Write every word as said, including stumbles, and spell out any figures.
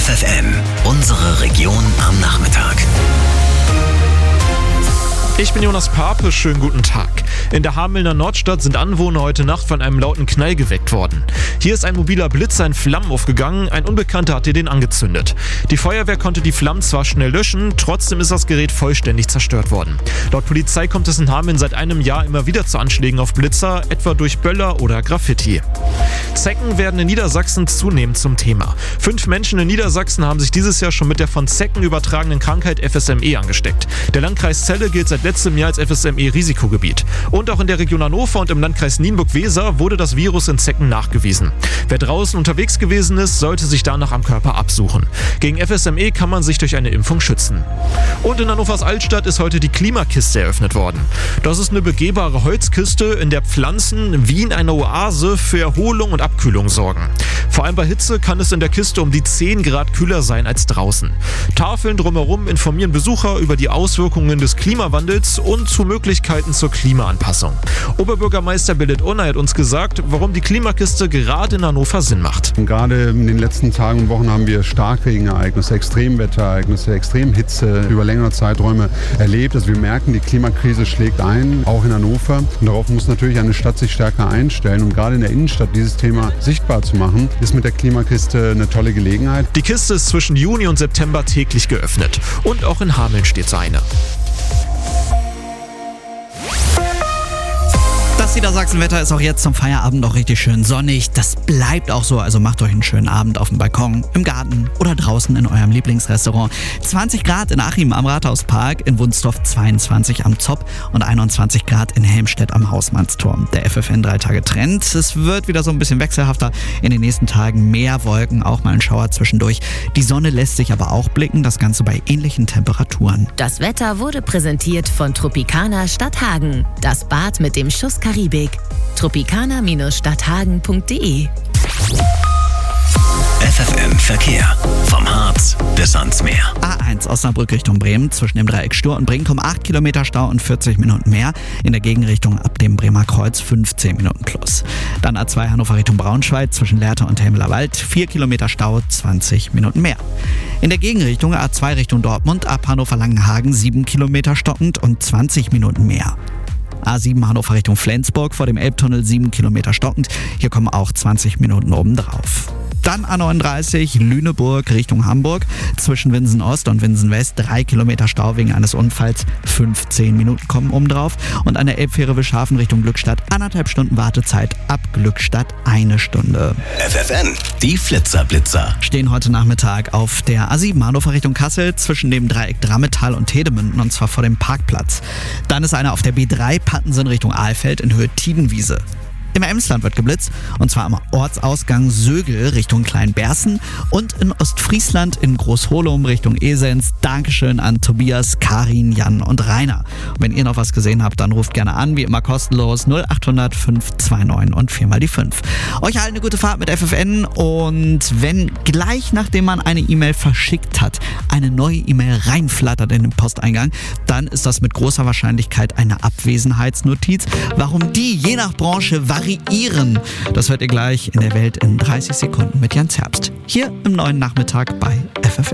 F F M, unsere Region am Nachmittag. Ich bin Jonas Pape, schönen guten Tag. In der Hamelner Nordstadt sind Anwohner heute Nacht von einem lauten Knall geweckt worden. Hier ist ein mobiler Blitzer in Flammen aufgegangen, ein Unbekannter hatte den angezündet. Die Feuerwehr konnte die Flammen zwar schnell löschen, trotzdem ist das Gerät vollständig zerstört worden. Laut Polizei kommt es in Hameln seit einem Jahr immer wieder zu Anschlägen auf Blitzer, etwa durch Böller oder Graffiti. Zecken werden in Niedersachsen zunehmend zum Thema. Fünf Menschen in Niedersachsen haben sich dieses Jahr schon mit der von Zecken übertragenen Krankheit F S M E angesteckt. Der Landkreis Celle gilt seit letztem Jahr als F S M E-Risikogebiet. Und auch in der Region Hannover und im Landkreis Nienburg-Weser wurde das Virus in Zecken nachgewiesen. Wer draußen unterwegs gewesen ist, sollte sich danach am Körper absuchen. Gegen F S M E kann man sich durch eine Impfung schützen. Und in Hannovers Altstadt ist heute die Klimakiste eröffnet worden. Das ist eine begehbare Holzkiste, in der Pflanzen wie in einer Oase für Erholung und Abkühlung sorgen. Vor allem bei Hitze kann es in der Kiste um die zehn Grad kühler sein als draußen. Tafeln drumherum informieren Besucher über die Auswirkungen des Klimawandels und zu Möglichkeiten zur Klimaanpassung. Oberbürgermeister Billit Unna hat uns gesagt, warum die Klimakiste gerade in Hannover Sinn macht. Gerade in den letzten Tagen und Wochen haben wir Starkregenereignisse, Extremwetterereignisse, Extremhitze über längere Zeiträume erlebt. Also wir merken, die Klimakrise schlägt ein, auch in Hannover. Und darauf muss natürlich eine Stadt sich stärker einstellen. Und gerade in der Innenstadt dieses Thema sichtbar zu machen, ist mit der Klimakiste eine tolle Gelegenheit. Die Kiste ist zwischen Juni und September täglich geöffnet. Und auch in Hameln steht so eine. Das Niedersachsenwetter ist auch jetzt zum Feierabend noch richtig schön sonnig. Das bleibt auch so, also macht euch einen schönen Abend auf dem Balkon, im Garten oder draußen in eurem Lieblingsrestaurant. zwanzig Grad in Achim am Rathauspark, in Wunsdorf zweiundzwanzig am Zopp und einundzwanzig Grad in Helmstedt am Hausmannsturm. Der F F N drei Tage Trend. Es wird wieder so ein bisschen wechselhafter. In den nächsten Tagen mehr Wolken, auch mal ein Schauer zwischendurch. Die Sonne lässt sich aber auch blicken, das Ganze bei ähnlichen Temperaturen. Das Wetter wurde präsentiert von Tropicana Stadthagen. Das Bad mit dem Schuss Karibik. Tropicana Stadthagen punkt de F F M Verkehr. Vom Harz bis ans Meer. A eins Osnabrück Richtung Bremen zwischen dem Dreieck Stur und Brinkum acht Kilometer Stau und vierzig Minuten mehr. In der Gegenrichtung ab dem Bremer Kreuz fünfzehn Minuten plus. Dann A zwei Hannover Richtung Braunschweig zwischen Lehrte und Helmelerwald vier Kilometer Stau, zwanzig Minuten mehr. In der Gegenrichtung A zwei Richtung Dortmund ab Hannover Langenhagen sieben Kilometer stockend und zwanzig Minuten mehr. A sieben Hannover Richtung Flensburg vor dem Elbtunnel sieben Kilometer stockend. Hier kommen auch zwanzig Minuten obendrauf. Dann A neununddreißig Lüneburg Richtung Hamburg zwischen Winsen Ost und Winsen West drei Kilometer Stau wegen eines Unfalls, fünfzehn Minuten kommen obendrauf. Und an der Elbfähre Wischhafen Richtung Glückstadt anderthalb Stunden Wartezeit, ab Glückstadt eine Stunde. F F N, die Flitzerblitzer. Stehen heute Nachmittag auf der A sieben Hannover Richtung Kassel zwischen dem Dreieck Drammetal und Tedemünden und zwar vor dem Parkplatz. Dann ist einer auf der B drei Pattensen Richtung Ahlfeld in Höhe Tiedenwiese. Im Emsland wird geblitzt und zwar am Ortsausgang Sögel Richtung Kleinberßen und in Ostfriesland in Großholum Richtung Esens. Dankeschön an Tobias, Karin, Jan und Rainer. Und wenn ihr noch was gesehen habt, dann ruft gerne an, wie immer kostenlos null acht hundert fünf zwei neun und viermal die fünf. Euch allen eine gute Fahrt mit F F N und wenn gleich nachdem man eine E-Mail verschickt hat, eine neue E-Mail reinflattert in den Posteingang, dann ist das mit großer Wahrscheinlichkeit eine Abwesenheitsnotiz. Warum die je nach Branche variieren, das hört ihr gleich in der Welt in dreißig Sekunden mit Jens Herbst. Hier im neuen Nachmittag bei F F N.